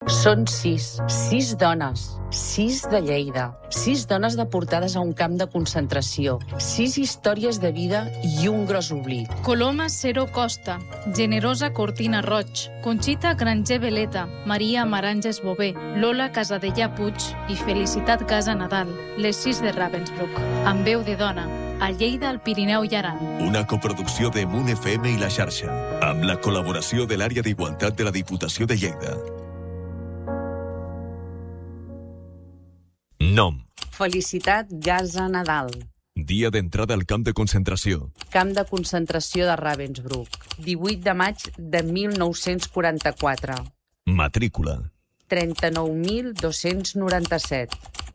Són 6 dones, 6 de Lleida, 6 dones deportades a un camp de concentració, 6 històries de vida i un gros oblit. Coloma Cero Costa, Generosa Cortina Roig, Conxita Granger Veleta, Maria Maranges Bové, Lola Casadella Puig i Felicitat Casa Nadal, les 6 de Ravensbrück, amb veu de dona, a Lleida, al Pirineu i Aran. Una coproducció de Munt FM i La Xarxa, amb la col·laboració de l'Àrea d'Igualtat de la Diputació de Lleida. Nom. Felicitat Casa Nadal. Dia d'entrada al camp de concentració. Camp de concentració de Ravensbrück. 18 de maig de 1944. Matrícula. 39.297.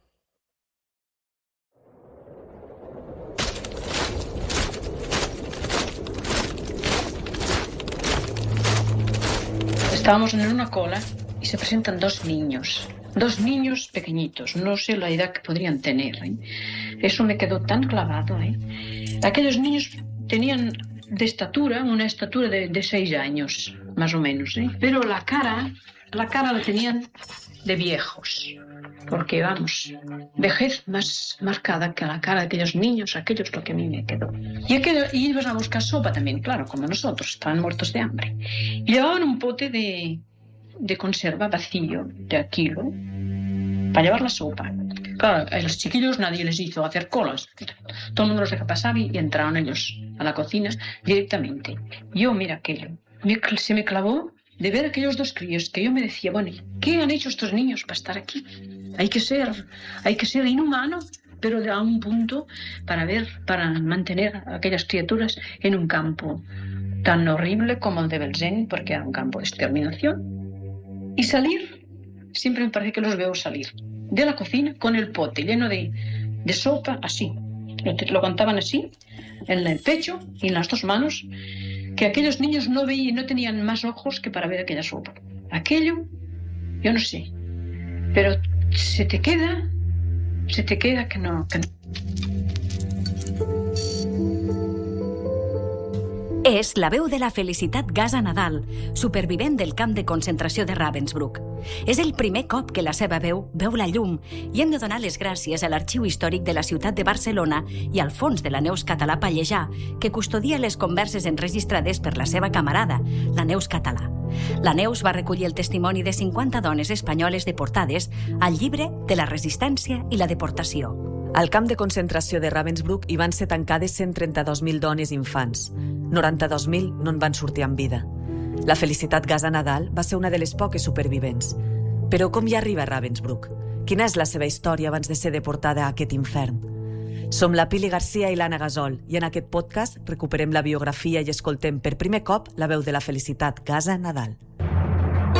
Estábamos en una cola y se presentan dos niños pequeñitos, no sé la edad que podrían tener, ¿eh? Eso me quedó tan clavado, ¿eh? Aquellos niños tenían de estatura, una estatura de 6 años, más o menos, ¿eh? Pero la cara la tenían de viejos, porque, vamos, vejez más marcada que la cara de aquellos niños, aquello es lo que a mí me quedó. Y iban a buscar sopa también, claro, como nosotros, estaban muertos de hambre. Y llevaban un pote de conserva vacío de a kilo para llevar la sopa. Claro, a los chiquillos nadie les hizo hacer colas. Todo el mundo los deja pasar y entraron ellos a la cocina directamente. Yo, mira, aquello, se me clavó de ver aquellos dos críos que yo me decía, bueno, ¿qué han hecho estos niños para estar aquí? Hay que ser inhumano, pero a un punto para mantener a aquellas criaturas en un campo tan horrible como el de Belzén, porque era un campo de exterminación. Y salir, siempre me parece que los veo salir de la cocina con el pote lleno de sopa, así. Lo aguantaban así, en el pecho y en las dos manos, que aquellos niños no veían, no tenían más ojos que para ver aquella sopa. Aquello, yo no sé, pero se te queda que no. És la veu de la Felicitat Gasa Nadal, supervivent del camp de concentració de Ravensbrück. És el primer cop que la seva veu veu la llum i hem de donar les gràcies a l'Arxiu Històric de la ciutat de Barcelona i al Fons de la Neus Català Pallejà, que custodia les converses enregistrades per la seva camarada, la Neus Català. La Neus va recollir el testimoni de 50 dones espanyoles deportades al llibre de la resistència i la deportació. Al camp de concentració de Ravensbrück hi van ser tancades 132.000 dones i infants. 92.000 no en van sortir amb vida. La Felicitat Gasa Nadal va ser una de les poques supervivents. Però com hi arriba a Ravensbrück? Quina és la seva història abans de ser deportada a aquest infern? Som la Pili Garcia i l'Anna Gasol i en aquest podcast recuperem la biografia i escoltem per primer cop la veu de la Felicitat Gasa Nadal.